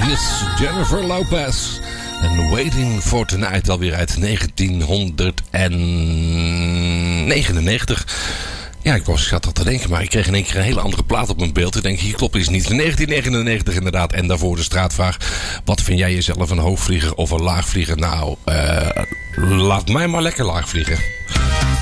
Yes, Jennifer Lopez. En Waiting for Tonight, alweer uit 1999. Ja, ik zat al te denken, maar ik kreeg in één keer een hele andere plaat op mijn beeld. Ik denk, hier klopt iets niet. 1999 inderdaad. En daarvoor de straatvraag. Wat vind jij jezelf, een hoogvlieger of een laagvlieger? Nou, laat mij maar lekker laag vliegen.